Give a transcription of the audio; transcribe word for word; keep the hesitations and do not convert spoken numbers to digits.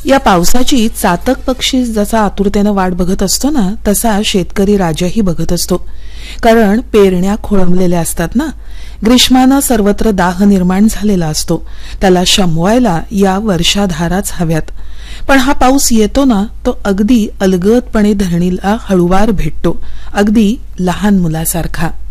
या पावसाची चातक पक्षी जसा आतुरतेनं वाट बघत असतो ना, तसा शेतकरी राजाही बघत असतो. कारण पेरण्या खोळंबलेल्या असतात ना. ग्रीष्मानं सर्वत्र दाह निर्माण झालेला असतो. त्याला शमवायला या वर्षाधाराच हव्यात. पण हा पाऊस येतो ना, तो अगदी अलगदपणे धरणीला हळुवार भेटतो, अगदी लहान मुलासारखा.